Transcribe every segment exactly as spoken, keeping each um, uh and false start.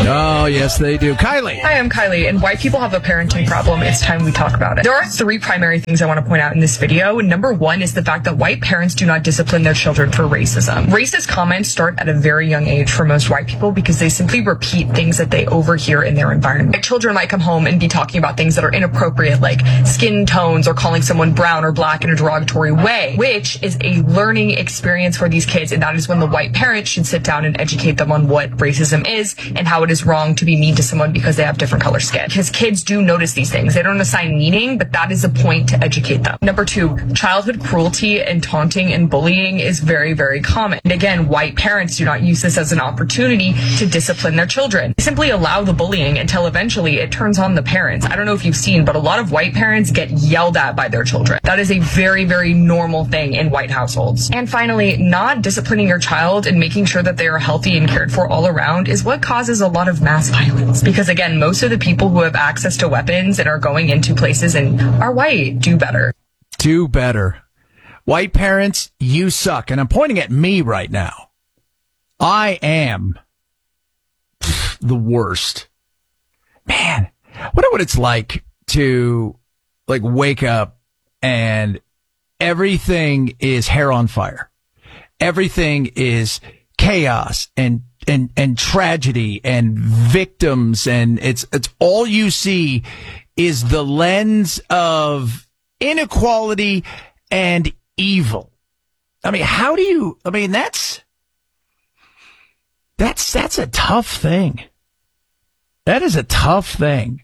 Oh, yes, they do. Kylie. Hi, I'm Kylie, and white people have a parenting problem. It's time we talk about it. There are three primary things I want to point out in this video. Number one is the fact that white parents do not discipline their children for racism. Racist comments start at a very young age for most white people because they simply repeat things that they overhear in their environment. Like, children might come home and be talking about things that are inappropriate, like skin tones or calling someone brown or black in a derogatory way, which is a learning experience for these kids, and that is when the white parents should sit down and educate them on what racism is and how it is wrong to be mean to someone because they have different color skin. Because kids do notice these things. They don't assign meaning, but that is a point to educate them. Number two, childhood cruelty and taunting and bullying is very, very common. And again, white parents do not use this as an opportunity to discipline their children. They simply allow the bullying until eventually it turns on the parents. I don't know if you've seen, but a lot of white parents get yelled at by their children. That is a very, very normal thing in white households. And finally, not disciplining your child and making sure that they are healthy and cared for all around is what causes a lot of mass violence. Because again, most of the people who have access to weapons and are going into places and are white do better. Do better. White parents, you suck. And I'm pointing at me right now. I am the worst. Man, I wonder what it's like to like wake up and everything is hair on fire. Everything is chaos and and and tragedy and victims, and it's it's all you see is the lens of inequality and evil. I mean, how do you I mean that's that's that's a tough thing. That is a tough thing.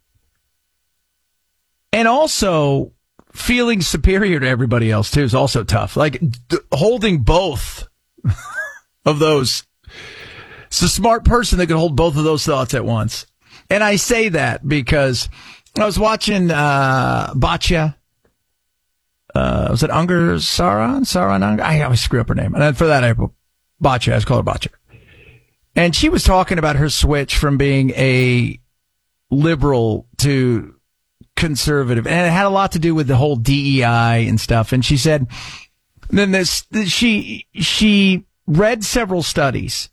And also feeling superior to everybody else too is also tough. Like d- holding both of those. It's a smart person that can hold both of those thoughts at once. And I say that because I was watching uh Batya. Uh, was it Unger Saran? Saran Unger? I always screw up her name. And then for that, I Batya. I just call her Batya. And she was talking about her switch from being a liberal to conservative. And it had a lot to do with the whole D E I and stuff. And she said, then this, she, she read several studies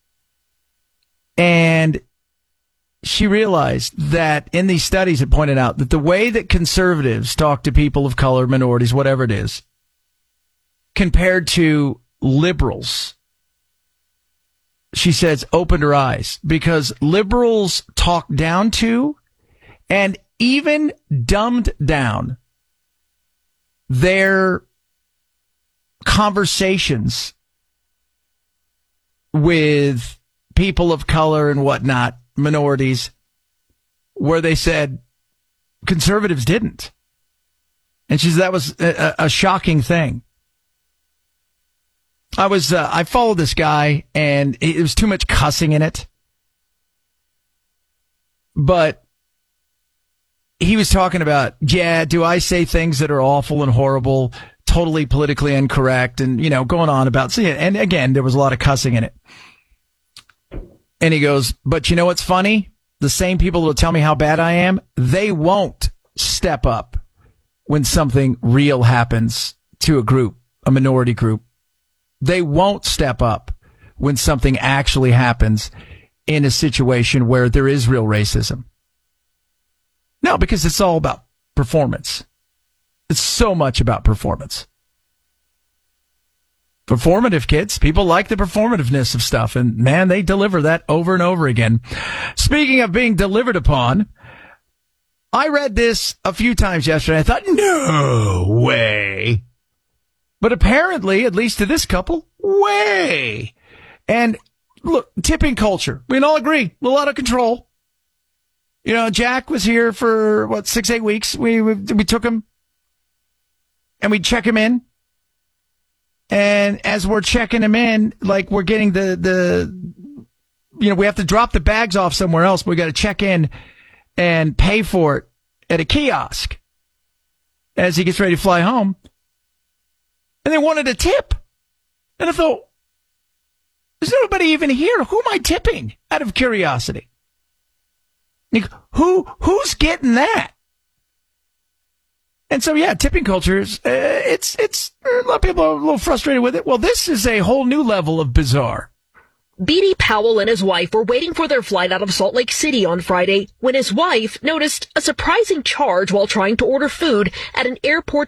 and she realized that in these studies it pointed out that the way that conservatives talk to people of color, minorities, whatever it is, compared to liberals, she says, opened her eyes because liberals talk down to and even dumbed down their conversations with people of color and whatnot, minorities, where they said conservatives didn't. And she said that was a, a shocking thing. I was, uh, I followed this guy and it was too much cussing in it. But he was talking about, yeah, do I say things that are awful and horrible, totally politically incorrect, and, you know, going on about, see, and again, there was a lot of cussing in it. And he goes, but you know what's funny? The same people who will tell me how bad I am, they won't step up when something real happens to a group, a minority group. They won't step up when something actually happens in a situation where there is real racism. No, because it's all about performance. It's so much about performance. Performative kids. People like the performativeness of stuff. And man, they deliver that over and over again. Speaking of being delivered upon, I read this a few times yesterday. I thought, no way. But apparently, at least to this couple, way. And look, tipping culture. We can all agree. A little out of control. You know, Jack was here for, what, six, eight weeks. We, we, we took him and we check him in. And as we're checking him in, like we're getting the, the, you know, we have to drop the bags off somewhere else. But we got to check in and pay for it at a kiosk as he gets ready to fly home. And they wanted a tip. And I thought, there's nobody even here. Who am I tipping out of curiosity? Like, who, who's getting that? And so, yeah, tipping culture is, uh, it's, it's, a lot of people are a little frustrated with it. Well, this is a whole new level of bizarre. Beatty Powell and his wife were waiting for their flight out of Salt Lake City on Friday when his wife noticed a surprising charge while trying to order food at an airport